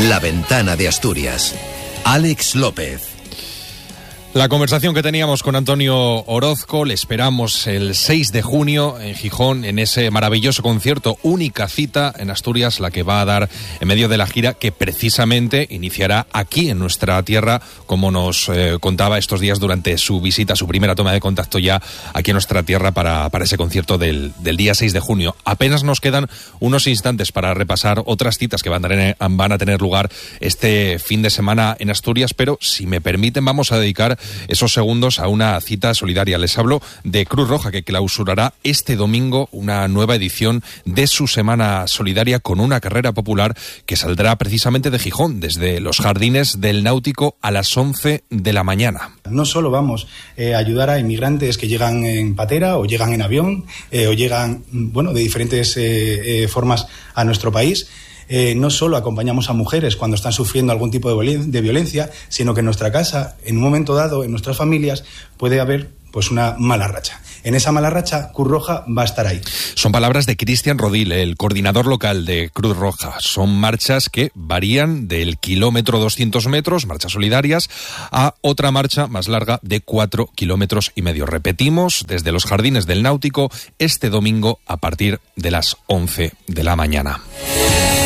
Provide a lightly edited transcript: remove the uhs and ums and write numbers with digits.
La Ventana de Asturias. Alex López. La conversación que teníamos con Antonio Orozco, le esperamos el 6 de junio en Gijón, en ese maravilloso concierto, única cita en Asturias, la que va a dar en medio de la gira que precisamente iniciará aquí en nuestra tierra, como nos contaba estos días durante su visita, su primera toma de contacto ya aquí en nuestra tierra para ese concierto del día 6 de junio. Apenas nos quedan unos instantes para repasar otras citas que van a tener lugar este fin de semana en Asturias, pero si me permiten vamos a dedicar esos segundos a una cita solidaria. Les hablo de Cruz Roja, que clausurará este domingo una nueva edición de su Semana Solidaria con una carrera popular que saldrá precisamente de Gijón, desde los jardines del Náutico a las 11 de la mañana. No solo vamos a ayudar a inmigrantes que llegan en patera o llegan en avión o llegan de diferentes formas a nuestro país. No solo acompañamos a mujeres cuando están sufriendo algún tipo de violencia, sino que en nuestra casa, en un momento dado, en nuestras familias, puede haber una mala racha. En esa mala racha, Cruz Roja va a estar ahí. Son palabras de Cristian Rodil, el coordinador local de Cruz Roja. Son marchas que varían del kilómetro 200 metros, marchas solidarias, a otra marcha más larga de 4,5 kilómetros. Repetimos, desde los jardines del Náutico, este domingo a partir de las 11 de la mañana.